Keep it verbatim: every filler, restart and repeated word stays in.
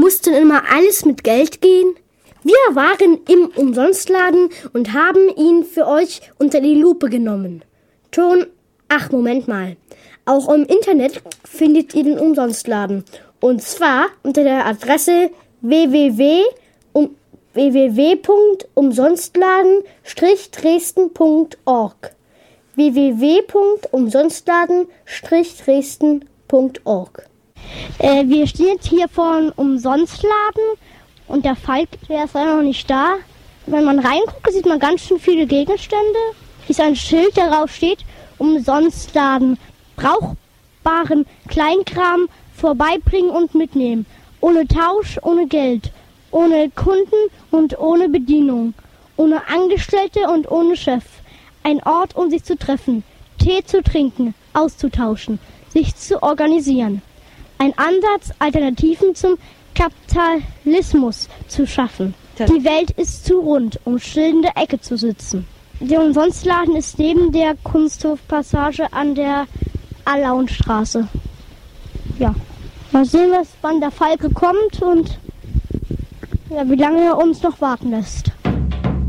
Muss denn immer alles mit Geld gehen? Wir waren im Umsonstladen und haben ihn für euch unter die Lupe genommen. Ton, ach Moment mal. Auch im Internet findet ihr den Umsonstladen. Und zwar unter der Adresse w w w punkt umsonstladen Dresden punkt org. w w w punkt umsonstladen Dresden punkt org. Äh, wir stehen jetzt hier vor einem Umsonstladen und der Falk, der ist noch nicht da. Wenn man reinguckt, sieht man ganz schön viele Gegenstände. Hier ist ein Schild, darauf steht Umsonstladen. Brauchbaren Kleinkram vorbeibringen und mitnehmen. Ohne Tausch, ohne Geld. Ohne Kunden und ohne Bedienung. Ohne Angestellte und ohne Chef. Ein Ort, um sich zu treffen. Tee zu trinken, auszutauschen, sich zu organisieren. Ein Ansatz, Alternativen zum Kapitalismus zu schaffen. Die Welt ist zu rund, um still in der Ecke zu sitzen. Der Umsonstladen ist neben der Kunsthofpassage an der Alaunstraße. Ja, mal sehen wir, wann der Falke kommt und ja, wie lange er uns noch warten lässt.